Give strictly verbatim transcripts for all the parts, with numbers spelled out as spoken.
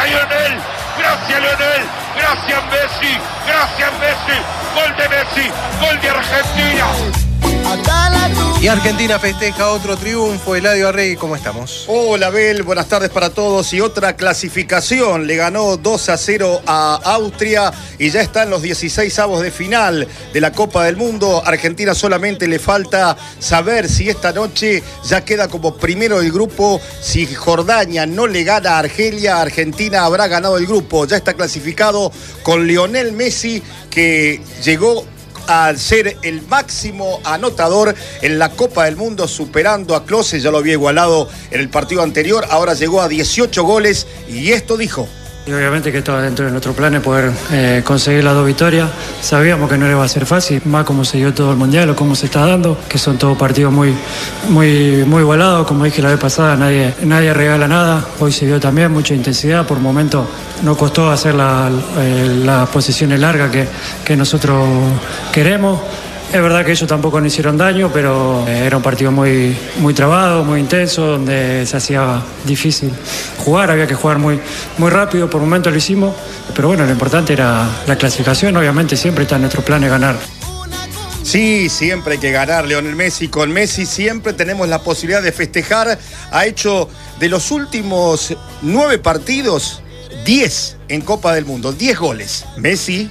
Lionel, gracias Lionel, gracias Messi, gracias Messi, gol de Messi, gol de Argentina. Y Argentina festeja otro triunfo. Eladio Arregui, ¿cómo estamos? Hola, Bel, buenas tardes para todos. Y otra clasificación, le ganó dos a cero a Austria y ya está en los dieciseisavos de final de la Copa del Mundo. Argentina solamente le falta saber si esta noche ya queda como primero del grupo. Si Jordania no le gana a Argelia, Argentina habrá ganado el grupo. Ya está clasificado con Lionel Messi, que llegó al ser el máximo anotador en la Copa del Mundo, superando a Klose. Ya lo había igualado en el partido anterior, ahora llegó a dieciocho goles y esto dijo. Y obviamente que estaba dentro de nuestro plan es poder eh, conseguir las dos victorias. Sabíamos que no le iba a ser fácil, más como se dio todo el Mundial o cómo se está dando, que son todos partidos muy, muy, muy igualados. Como dije la vez pasada, nadie, nadie regala nada. Hoy se vio también mucha intensidad, por momentos nos costó hacer la, eh, las posiciones largas que, que nosotros queremos. Es verdad que ellos tampoco nos hicieron daño, pero era un partido muy, muy trabado, muy intenso, donde se hacía difícil jugar, había que jugar muy, muy rápido, por momentos lo hicimos, pero bueno, lo importante era la clasificación, obviamente siempre está en nuestro plan de ganar. Sí, siempre hay que ganar, Lionel Messi. Con Messi siempre tenemos la posibilidad de festejar. Ha hecho de los últimos nueve partidos, diez en Copa del Mundo, diez goles. Messi...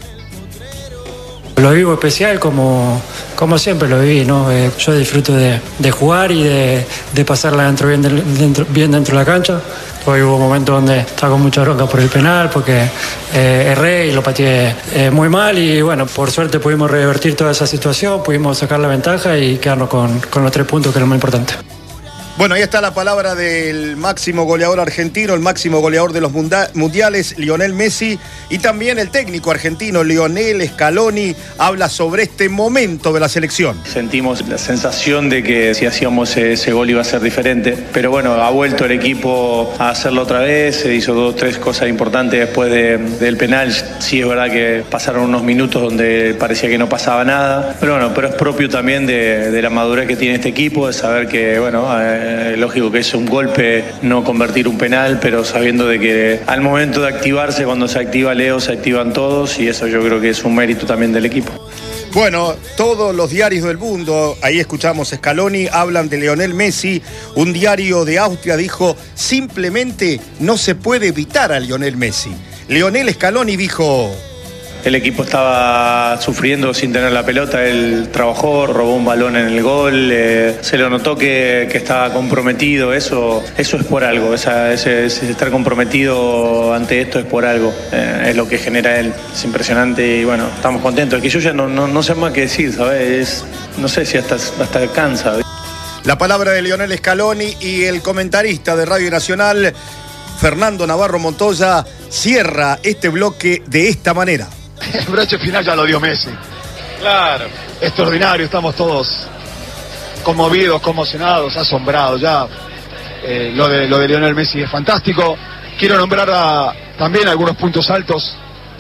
Lo vivo especial como, como siempre lo viví, ¿no? Eh, yo disfruto de, de jugar y de, de pasarla dentro bien, de, dentro, bien dentro de la cancha. Hoy hubo momentos donde estaba con mucha bronca por el penal porque eh, erré y lo pateé eh, muy mal y bueno, por suerte pudimos revertir toda esa situación, pudimos sacar la ventaja y quedarnos con, con los tres puntos, que es lo más importante. Bueno, ahí está la palabra del máximo goleador argentino, el máximo goleador de los mundiales, Lionel Messi, y también el técnico argentino, Lionel Scaloni, habla sobre este momento de la selección. Sentimos la sensación de que si hacíamos ese gol iba a ser diferente, pero bueno, ha vuelto el equipo a hacerlo otra vez, se hizo dos, tres cosas importantes después de, del penal. Sí, es verdad que pasaron unos minutos donde parecía que no pasaba nada, pero bueno, pero es propio también de, de la madurez que tiene este equipo, de saber que, bueno, eh, Eh, lógico que es un golpe no convertir un penal, pero sabiendo de que al momento de activarse, cuando se activa Leo, se activan todos y eso yo creo que es un mérito también del equipo. Bueno, todos los diarios del mundo, ahí escuchamos a Scaloni, hablan de Lionel Messi. Un diario de Austria dijo, simplemente no se puede evitar a Lionel Messi. Lionel Scaloni dijo... El equipo estaba sufriendo sin tener la pelota, él trabajó, robó un balón en el gol, eh, se lo notó que, que estaba comprometido, eso, eso es por algo, esa, ese, ese estar comprometido ante esto es por algo, eh, es lo que genera él, es impresionante y bueno, estamos contentos, es que yo ya no, no, no sé más qué decir, ¿sabes? Es, no sé si hasta, hasta cansa. La palabra de Lionel Scaloni y el comentarista de Radio Nacional, Fernando Navarro Montoya, cierra este bloque de esta manera. El broche final ya lo dio Messi. Claro. Extraordinario, estamos todos conmovidos, conmocionados, asombrados. Ya eh, lo de lo de Lionel Messi es fantástico. Quiero nombrar a, también algunos puntos altos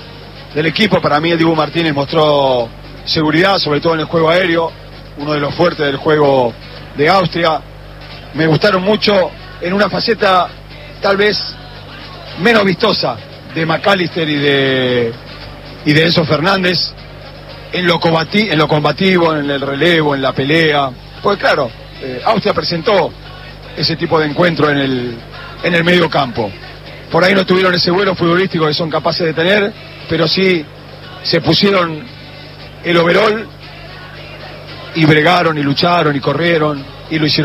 del equipo. Para mí el Dibu Martínez mostró seguridad, sobre todo en el juego aéreo, uno de los fuertes del juego de Austria. Me gustaron mucho en una faceta tal vez menos vistosa de McAllister y de y de Enzo Fernández, en lo, combati, en lo combativo, en el relevo, en la pelea. Pues claro, eh, Austria presentó ese tipo de encuentro en el, en el medio campo. Por ahí no tuvieron ese vuelo futbolístico que son capaces de tener, pero sí se pusieron el overall y bregaron y lucharon y corrieron y lo hicieron.